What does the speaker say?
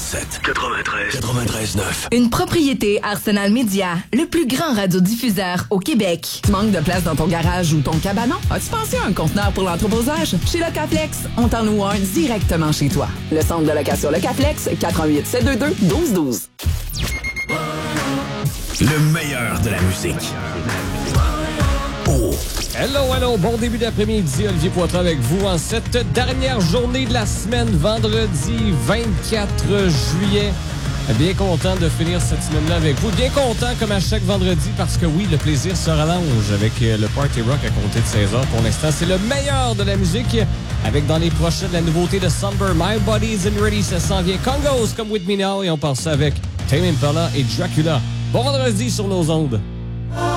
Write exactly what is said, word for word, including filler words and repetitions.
quatre-vingt-sept, quatre-vingt-treize, quatre-vingt-treize neuf. Une propriété Arsenal Média, le plus grand radiodiffuseur au Québec. Tu manques de place dans ton garage ou ton cabanon? As-tu pensé à un conteneur pour l'entreposage? Chez Locaflex, on t'en loue un directement chez toi. Le centre de location Locaflex, quatre un huit, sept deux deux, un deux un deux. Le meilleur de la musique. Oh. Hello, hello, bon début d'après-midi, Olivier Poitras avec vous en cette dernière journée de la semaine, vendredi vingt-quatre juillet. Bien content de finir cette semaine-là avec vous. Bien content comme à chaque vendredi parce que oui, le plaisir se rallonge avec le Party Rock à compter de seize heures. Pour l'instant, c'est le meilleur de la musique avec dans les prochaines la nouveauté de Somber, My Body Isn't Ready, ça s'en vient. Congos comme With Me Now et on part ça avec Tame Impala et Dracula. Bon vendredi sur nos ondes.